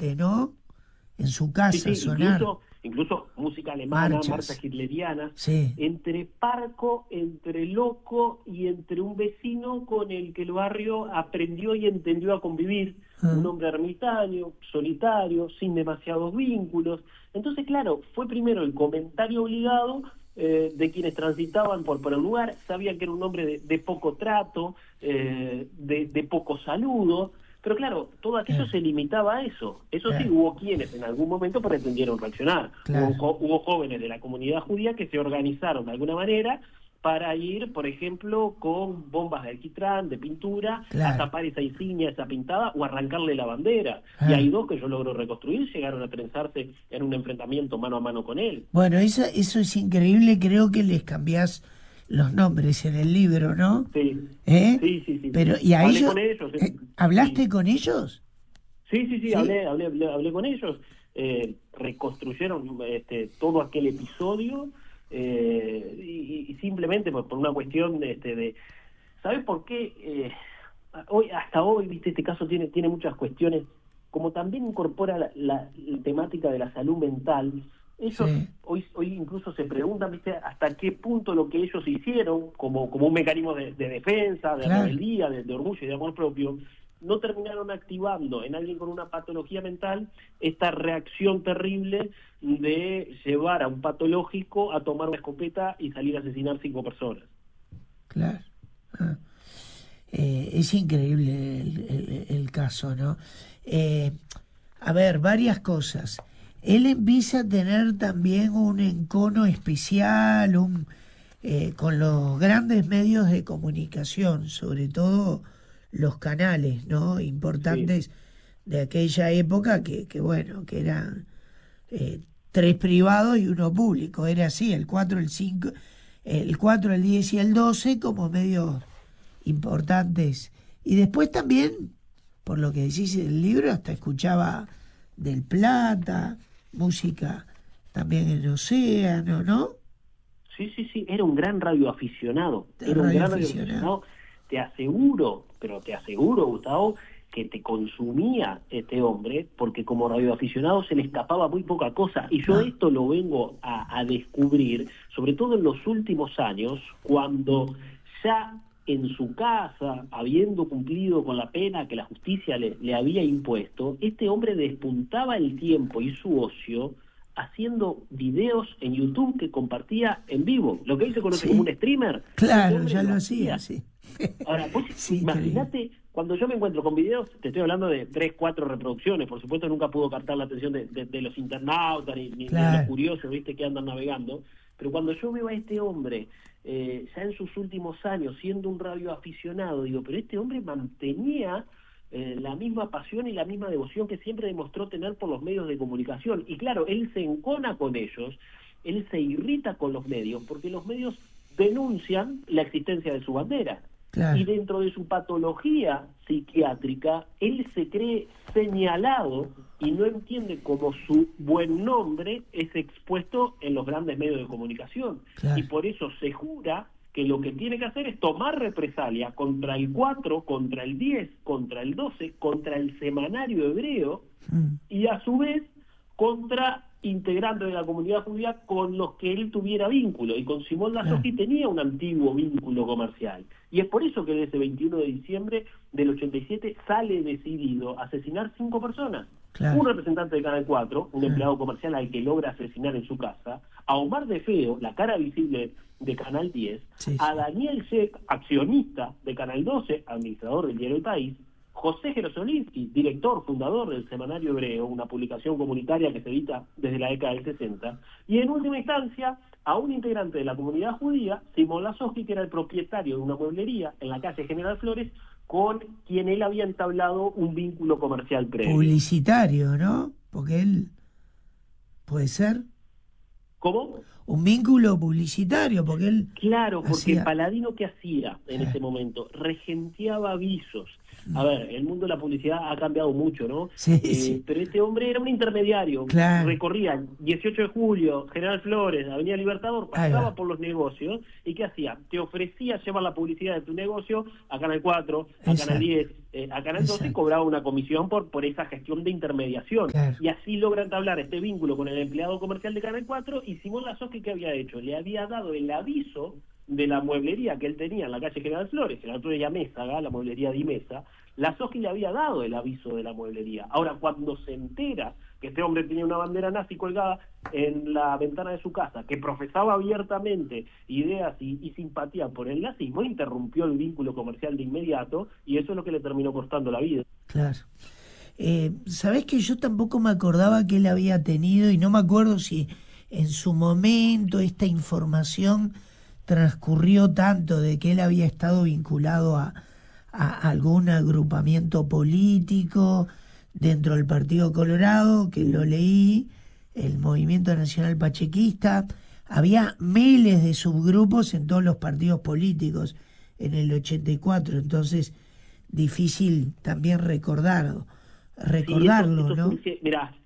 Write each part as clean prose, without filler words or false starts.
constante, ¿no? En su Sí, casa sí, sonar incluso música alemana, marchas marchas. hitlerianas, Sí. entre parco, entre loco y entre un vecino con el que el barrio aprendió y entendió a convivir, un Ah, hombre ermitaño, solitario, sin demasiados vínculos. Entonces, claro, fue primero el comentario obligado de quienes transitaban por el lugar, sabían que era un hombre de poco trato, de poco saludo, pero claro, todo aquello claro, se limitaba a eso. Eso sí, claro, hubo quienes en algún momento pretendieron reaccionar. claro. Hubo jóvenes de la comunidad judía que se organizaron de alguna manera para ir, por ejemplo, con bombas de alquitrán, de pintura, a Claro, tapar esa insignia, esa pintada, o arrancarle la bandera. Y hay claro. dos que yo logro reconstruir, llegaron a trenzarse en un enfrentamiento mano a mano con él. Bueno, eso es increíble, creo que les cambiás los nombres en el libro, ¿no? Sí, ¿Eh? sí, sí, sí. Pero, ¿y a Hablé ellos? con ellos, ¿Hablaste sí. con ellos? Sí, sí, sí, ¿Sí? hablé con ellos, reconstruyeron todo aquel episodio y simplemente por una cuestión ¿sabes por qué? Hasta hoy, viste, este caso tiene muchas cuestiones, como también incorpora la temática de la salud mental. Ellos Sí, hoy incluso se preguntan, viste, hasta qué punto lo que ellos hicieron como un mecanismo de defensa, de claro. rebeldía, de orgullo y de amor propio, no terminaron activando en alguien con una patología mental esta reacción terrible de llevar a un patológico a tomar una escopeta y salir a asesinar 5 personas. Claro. Ah. Es increíble el caso, ¿no? Eh, a ver, varias cosas. Él empieza a tener también un encono especial, con los grandes medios de comunicación, sobre todo los canales, ¿no? Sí. Importantes de aquella época que bueno, que eran eh, tres privados y uno público. Era así, el 4 el 5 el 4 el 10 y el 12 como medios importantes. Y después también, por lo que decís del libro, hasta escuchaba del Plata, música también en Océano, ¿no? Sí, sí, sí, era un gran radioaficionado, De era un radio gran aficionado. radioaficionado. Te aseguro, pero te aseguro, Gustavo, que te consumía este hombre, porque como radioaficionado se le escapaba muy poca cosa. Y yo Ah, esto lo vengo a descubrir, sobre todo en los últimos años, cuando ya en su casa, habiendo cumplido con la pena que la justicia le había impuesto, este hombre despuntaba el tiempo y su ocio haciendo videos en YouTube que compartía en vivo, lo que hoy se conoce como un sí, streamer. Este claro, hombre ya lo lo hacía, hacía. sí. Ahora, vos Es increíble. imaginate, cuando yo me encuentro con videos, te estoy hablando de 3, 4 reproducciones, por supuesto nunca pudo captar la atención de los internautas ni de los Claro. curiosos, viste, que andan navegando, pero cuando yo veo a este hombre, ya en sus últimos años, siendo un radioaficionado, digo, pero este hombre mantenía la misma pasión y la misma devoción que siempre demostró tener por los medios de comunicación. Y claro, él se encona con ellos, él se irrita con los medios, porque los medios denuncian la existencia de su bandera. Y Claro. dentro de su patología psiquiátrica, él se cree señalado y no entiende cómo su buen nombre es expuesto en los grandes medios de comunicación. Y Claro. por eso se jura que lo que tiene que hacer es tomar represalia contra el 4, contra el 10, contra el 12, contra el semanario hebreo Mm. y a su vez contra integrantes de la comunidad judía con los que él tuviera vínculo. Y con Simón Claro. Lazoski tenía un antiguo vínculo comercial. Y es por eso que ese 21 de diciembre del 87 sale decidido a asesinar 5 personas. Un Claro. representante de Canal 4, un Ah, empleado comercial al que logra asesinar en su casa, a Omar de Feo, la cara visible de Canal 10, sí, a sí. Daniel Sheck, accionista de Canal 12, administrador del diario El País, José Jerosolinski, director, fundador del Semanario Hebreo, una publicación comunitaria que se edita desde la década del 60, y en última instancia a un integrante de la comunidad judía, Simón Lazoski, que era el propietario de una mueblería en la calle General Flores, con quien él había entablado un vínculo comercial previo. Publicitario, ¿no? Porque él puede ser ¿Cómo? un vínculo publicitario, porque él Claro, porque hacía. Paladino, ¿qué hacía en eh, ese momento? Regenteaba avisos. A ver, el mundo de la publicidad ha cambiado mucho, ¿no? Sí, sí. Pero este hombre era un intermediario, Claro. recorría 18 de julio, General Flores, Avenida Libertador, Ahí va. pasaba por los negocios, ¿y qué hacía? Te ofrecía llevar la publicidad de tu negocio a Canal 4, a Canal Exacto. 10, a Canal 12, y Exacto. cobraba una comisión por esa gestión de intermediación. Claro. Y así logra entablar este vínculo con el empleado comercial de Canal 4, y Simón Lasocki, ¿qué había hecho? Le había dado el aviso de la mueblería que él tenía en la calle General Flores, en la altura de Yamésaga, la mueblería de Imesa. Lasocki le había dado el aviso de la mueblería. Ahora, cuando se entera que este hombre tenía una bandera nazi colgada en la ventana de su casa, que profesaba abiertamente ideas y simpatía por el nazismo, interrumpió el vínculo comercial de inmediato, y eso es lo que le terminó costando la vida. Claro. ¿Sabés que yo tampoco me acordaba que él había tenido, y no me acuerdo si en su momento esta información transcurrió tanto de que él había estado vinculado a algún agrupamiento político dentro del Partido Colorado, que lo leí, el Movimiento Nacional Pachequista? Había miles de subgrupos en todos los partidos políticos en el 84, entonces difícil también recordarlo, Sí, esto ¿no? surge, mirá,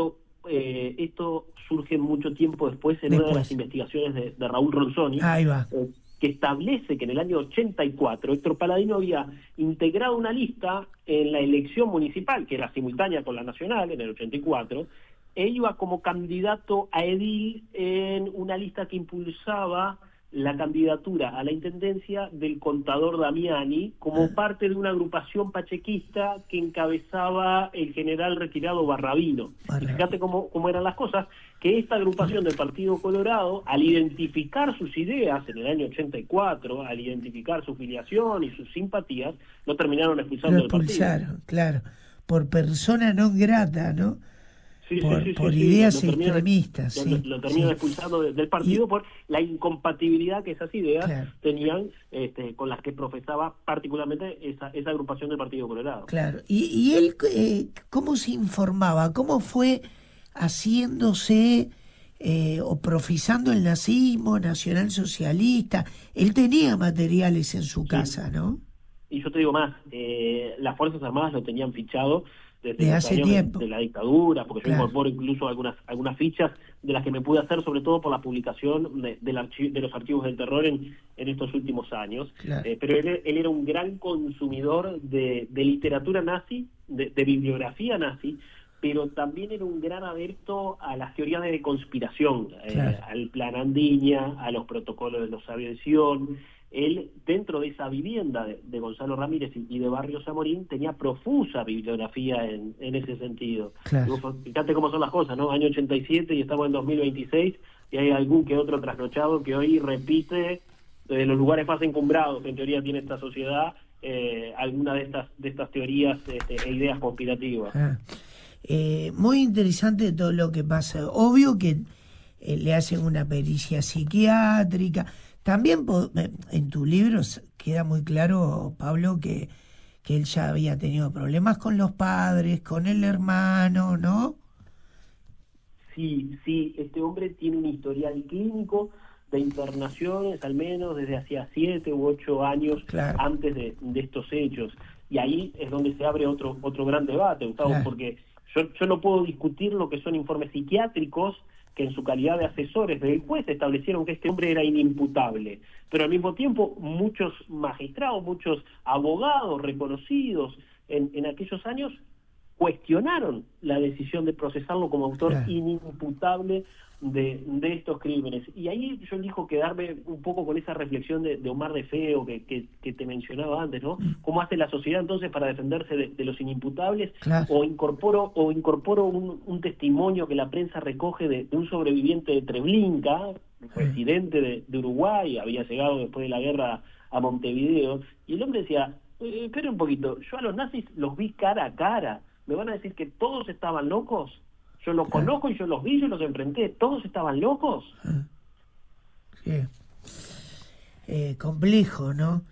esto surge mucho tiempo después en una de las Después. investigaciones de Raúl Ronzoni, Ahí va. que establece que en el año 84 Héctor Paladino había integrado una lista en la elección municipal, que era simultánea con la nacional en el 84, e iba como candidato a edil en una lista que impulsaba la candidatura a la intendencia del contador Damiani como parte de una agrupación pachequista que encabezaba el general retirado Barrabino. Y fíjate cómo eran las cosas, que esta agrupación del Partido Colorado, al identificar sus ideas en el año 84, al identificar su filiación y sus simpatías, lo terminaron expulsando Lo del partido. expulsaron, claro, por persona non grata, ¿no? Sí, por ideas lo terminan, extremistas, sí. lo terminan Sí. expulsando del partido por la incompatibilidad que esas ideas Claro. tenían con las que profesaba particularmente esa agrupación del Partido Colorado. Claro. ¿Y él cómo se informaba? ¿Cómo fue haciéndose o profesando el nazismo nacionalsocialista? Él tenía materiales en su casa, ¿no? Y yo te digo más, las Fuerzas Armadas lo tenían fichado desde De los hace años tiempo. de la dictadura, porque Claro. yo incorporo incluso algunas fichas de las que me pude hacer, sobre todo por la publicación de los archivos del terror en estos últimos años. Claro. Pero él era un gran consumidor de literatura nazi, de bibliografía nazi, pero también era un gran adepto a las teorías de conspiración, Claro. al plan Andiña, a los protocolos de los sabios de Sion. Él, dentro de esa vivienda de Gonzalo Ramírez y de Barrio Zamorín, tenía profusa bibliografía en ese sentido. Claro. Fíjate cómo son las cosas, ¿no? Año 87 y estamos en 2026 y hay algún que otro trasnochado que hoy repite desde los lugares más encumbrados que en teoría tiene esta sociedad alguna de estas teorías e ideas conspirativas. Muy interesante todo lo que pasa. Obvio que le hacen una pericia psiquiátrica. También en tu libro queda muy claro, Pablo, que él ya había tenido problemas con los padres, con el hermano, ¿no? Sí, este hombre tiene un historial clínico de internaciones, al menos desde hacía 7 u 8 años, claro, antes de estos hechos. Y ahí es donde se abre otro gran debate, Gustavo, claro, porque yo no puedo discutir lo que son informes psiquiátricos que en su calidad de asesores del juez establecieron que este hombre era inimputable. Pero al mismo tiempo muchos magistrados, muchos abogados reconocidos en aquellos años cuestionaron la decisión de procesarlo como autor claro, inimputable de estos crímenes. Y ahí yo elijo quedarme un poco con esa reflexión de Omar de Feo que te mencionaba antes, ¿no? ¿Cómo hace la sociedad entonces para defenderse de los inimputables? claro. O incorporo un testimonio que la prensa recoge de un sobreviviente de Treblinka, residente de Uruguay, había llegado después de la guerra a Montevideo, y el hombre decía, espera un poquito, yo a los nazis los vi cara a cara, ¿me van a decir que todos estaban locos? Yo los conozco y yo los vi, yo los enfrenté. ¿Todos estaban locos? Sí. Complejo, ¿no?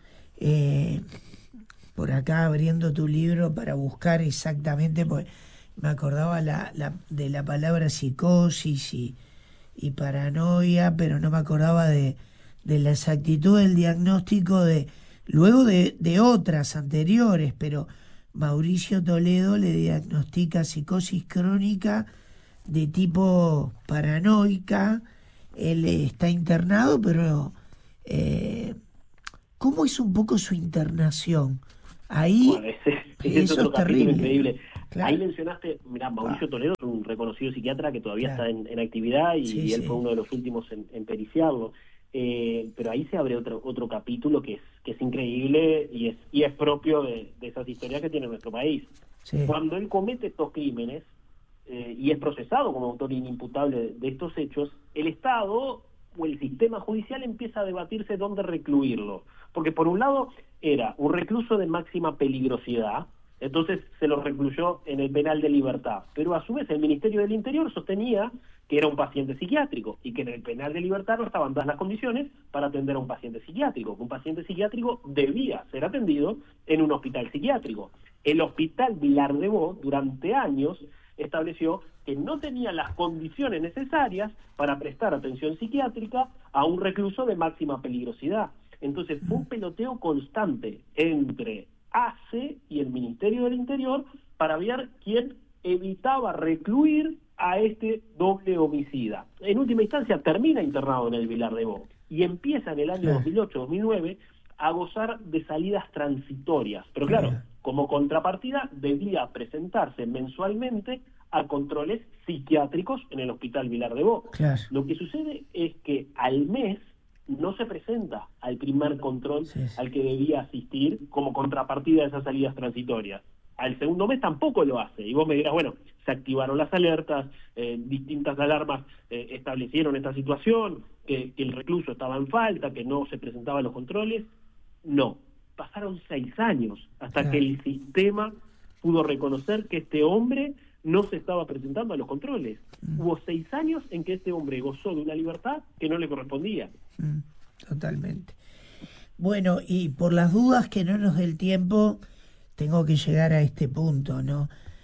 Por acá abriendo tu libro para buscar exactamente, pues me acordaba de la palabra psicosis y paranoia, pero no me acordaba de la exactitud del diagnóstico luego de otras anteriores, pero Mauricio Toledo le diagnostica psicosis crónica de tipo paranoica. Él está internado, pero ¿cómo es un poco su internación? Bueno, Ahí ese es eso otro es capítulo terrible, ¿no? increíble. Ahí Claro. mencionaste, mirá, Mauricio Toledo es un reconocido psiquiatra que todavía está Claro, en actividad sí, y él fue sí, uno de los últimos en periciarlo. Pero ahí se abre otro capítulo que es increíble y es propio de esas historias que tiene nuestro país. sí. Cuando él comete estos crímenes y es procesado como autor inimputable de estos hechos, el Estado o el sistema judicial empieza a debatirse dónde recluirlo. Porque por un lado era un recluso de máxima peligrosidad, entonces se lo recluyó en el penal de Libertad, pero a su vez el Ministerio del Interior sostenía que era un paciente psiquiátrico y que en el penal de Libertad no estaban dadas las condiciones para atender a un paciente psiquiátrico, que un paciente psiquiátrico debía ser atendido en un hospital psiquiátrico. El hospital Vilar de Bo durante años estableció que no tenía las condiciones necesarias para prestar atención psiquiátrica a un recluso de máxima peligrosidad. Entonces fue un peloteo constante entre ACE y el Ministerio del Interior para ver quién evitaba recluir a este doble homicida. En última instancia termina internado en el Vilar de Bo y empieza en el año Claro, 2008-2009 a gozar de salidas transitorias. Pero claro, claro, como contrapartida debía presentarse mensualmente a controles psiquiátricos en el Hospital Vilar de Bo. claro. Lo que sucede es que al mes no se presenta al primer control Sí, sí. al que debía asistir como contrapartida de esas salidas transitorias. Al segundo mes tampoco lo hace. Y vos me dirás, bueno, se activaron las alertas, distintas alarmas establecieron esta situación, que el recluso estaba en falta, que no se presentaban los controles. No, pasaron 6 años hasta que Claro. el sistema pudo reconocer que este hombre no se estaba presentando a los controles. Hubo 6 años en que este hombre gozó de una libertad que no le correspondía. Totalmente. Bueno, y por las dudas que no nos dé el tiempo, tengo que llegar a este punto, ¿no?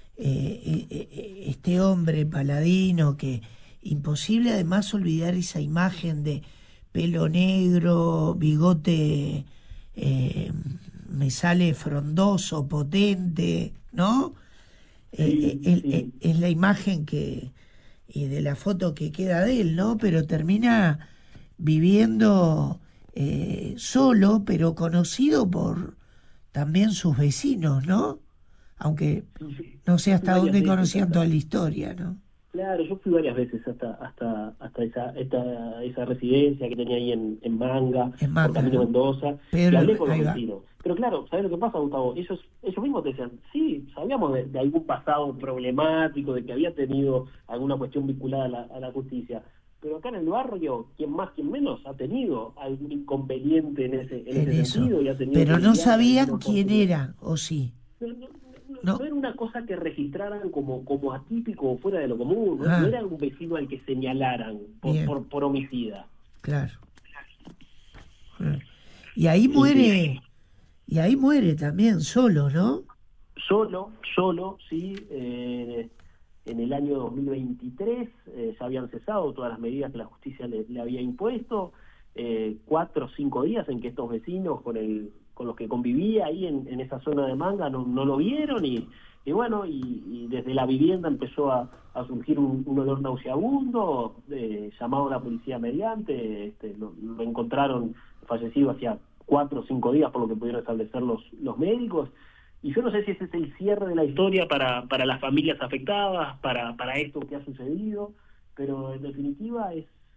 Este hombre paladino que imposible además olvidar esa imagen de pelo negro, bigote, eh, me sale frondoso, potente, ¿no? Sí, sí. Es la imagen que y de la foto que queda de él, ¿no? Pero termina viviendo solo, pero conocido por también sus vecinos, ¿no? Aunque no sé Yo fui hasta varias dónde veces conocían toda hasta, la historia, ¿no? claro, yo fui varias veces hasta esa residencia que tenía ahí en Manga, En por Manga, Camino ¿no? Mendoza, y Pedro, hablé con los ahí va. vecinos. Pero claro, ¿sabés lo que pasa, Gustavo? Ellos mismos te decían, sí, sabíamos de algún pasado problemático, de que había tenido alguna cuestión vinculada a la justicia, pero acá en el barrio, quien más, quien menos, ha tenido algún inconveniente en En ese eso. sentido y ha tenido que Pero no lidiar en alguna sabían quién oportunidad. era, ¿o sí? No No. era una cosa que registraran como atípico o fuera de lo común, no Ah, era un vecino al que señalaran bien, por homicida. claro. Ah. Y ahí Sí, sí. muere, y ahí muere también solo, ¿no? Solo, sí, en el año 2023 ya habían cesado todas las medidas que la justicia le había impuesto, 4 o 5 días en que estos vecinos con los que convivía ahí en esa zona de Manga no lo vieron y bueno, y desde la vivienda empezó a surgir un olor nauseabundo, llamado a la policía mediante, lo encontraron fallecido hacía 4 o 5 días por lo que pudieron establecer los médicos. Y yo no sé si ese es el cierre de la historia para las familias afectadas, para esto que ha sucedido, pero en definitiva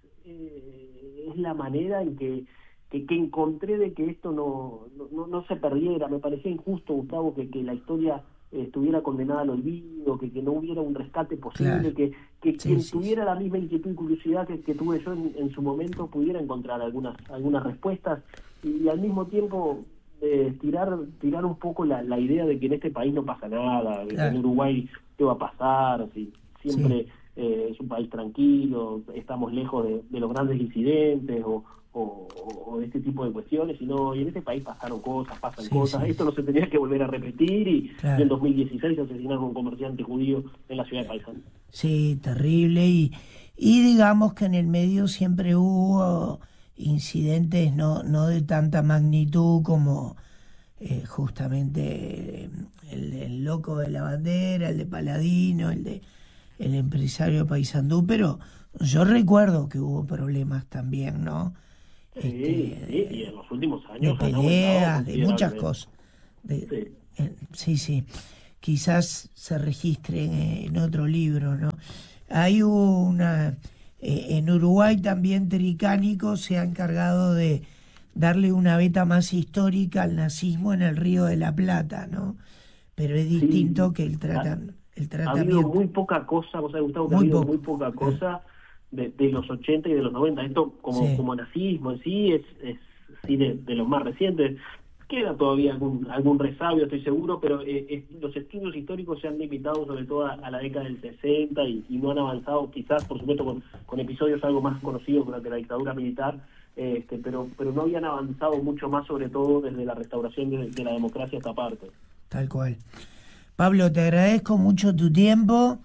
es la manera en que encontré de que esto no se perdiera. Me parecía injusto, Gustavo, que la historia estuviera condenada al olvido, que no hubiera un rescate Claro. posible, que Sí, quien sí, sí. tuviera la misma inquietud y curiosidad que tuve yo en su momento pudiera encontrar algunas respuestas y al mismo tiempo tirar un poco la idea de que en este país no pasa nada, de que en Claro. Uruguay qué va a pasar, si Sí. siempre es un país tranquilo, estamos lejos de los grandes incidentes o de este tipo de cuestiones, y en este país pasan Sí, cosas, sí, esto sí. no se tenía que volver a repetir y en Claro. 2016 asesinaron a un comerciante judío en la ciudad de Paysandú. Sí, terrible. Y digamos que en el medio siempre hubo incidentes no de tanta magnitud como justamente el loco de la bandera, el de Paladino, el empresario Paysandú, pero yo recuerdo que hubo problemas también, ¿no? Sí, y en los últimos De años han aumentado peleas, de muchas considerablemente. cosas. Sí, Sí, quizás se registre en otro libro, ¿no? Hay en Uruguay también Tricánico se ha encargado de darle una beta más histórica al nazismo en el Río de la Plata, ¿no? Pero es distinto sí. que Ha, el ha habido tratamiento, muy poca cosa, vos sabés, Gustavo, que ha muy habido muy poco. poca Ah, cosa de los 80 y de los 90. Esto sí, como nazismo en sí es sí de los más recientes. Queda todavía algún resabio, estoy seguro, pero los estudios históricos se han limitado sobre todo a la década del 60 y no han avanzado, quizás, por supuesto, con episodios algo más conocidos durante la dictadura militar, pero no habían avanzado mucho más, sobre todo desde la restauración de la democracia esta parte. tal cual. Pablo, te agradezco mucho tu tiempo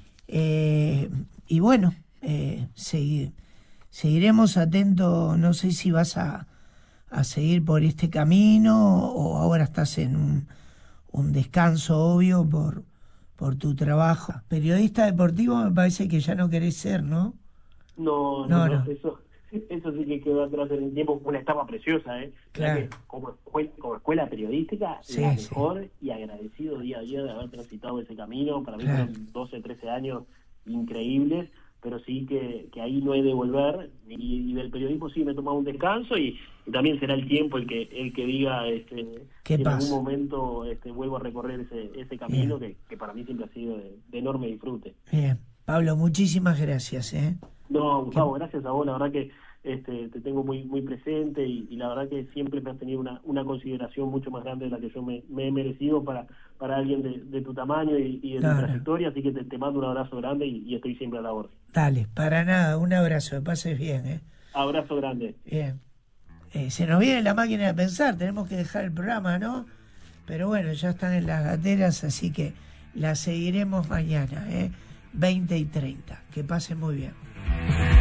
y bueno, seguiremos atentos, no sé si vas a seguir por este camino o ahora estás en un descanso obvio por tu trabajo. Periodista deportivo me parece que ya no querés ser, ¿no? No, no, No, no, no, eso sí que quedó atrás en el tiempo. Una etapa preciosa, ¿eh? La claro, que como escuela periodística, la sí, sí, mejor, y agradecido día a día de haber transitado ese camino. Para mí claro, fueron 12, 13 años increíbles, pero sí que ahí no he de volver. Y del periodismo sí me he tomado un descanso y también será el tiempo el que diga qué si en algún pasa. momento vuelvo a recorrer ese camino Bien, que para mí siempre ha sido de enorme disfrute. bien. Pablo, muchísimas gracias, ¿eh? No, Que, Gustavo, gracias a vos, la verdad que te tengo muy presente y la verdad que siempre me has tenido una consideración mucho más grande de la que yo me he merecido para alguien de tu tamaño y de tu no, no, trayectoria, así que te mando un abrazo grande y estoy siempre a la orden. dale, para nada, un abrazo, que pases bien, ¿eh? Abrazo grande. Bien. Se nos viene la máquina de pensar, tenemos que dejar el programa, ¿no? Pero bueno, ya están en las gateras, así que la seguiremos mañana, 20 y 30. Que pasen muy bien.